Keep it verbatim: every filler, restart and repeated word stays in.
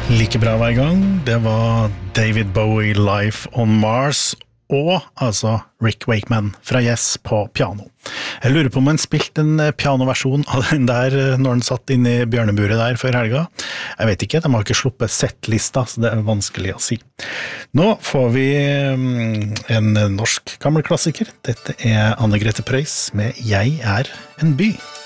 Like bra hver gang, det var David Bowie Live on Mars og altså Rick Wakeman fra Yes på piano. Jeg lurer på om han spilte en pianoversjon av den der når han satt inne i bjørneburet der før helga. Jeg vet ikke, de har ikke sluppet settlista, så det er vanskelig å si. Nå får vi en norsk gammel klassiker. Dette er Anne Grete Preus med Jeg er en by.